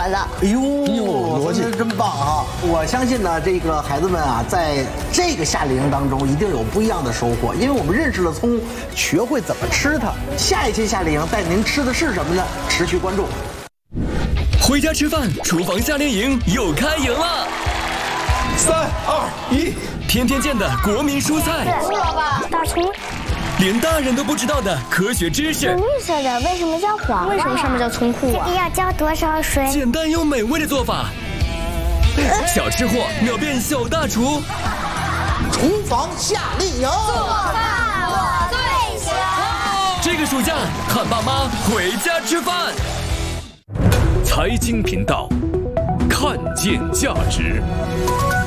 完了。 哎呦， 逻辑真棒啊！我相信呢，这个孩子们啊，在这个夏令营当中一定有不一样的收获，因为我们认识了葱，学会怎么吃它。下一期夏令营带您吃的是什么呢？持续关注。 回家吃饭，厨房夏令营又开营了。 3、2、1， 天天见的国民蔬菜， 对了吧？大葱， 连大人都不知道的科学知识， 绿色的为什么叫黄？为什么上面叫葱库啊？ 这个要浇多少水？ 简单又美味的做法。小吃货秒变小大厨， 厨房夏令营， 做饭我最香。 这个暑假和爸妈回家吃饭。 财经频道，看见价值。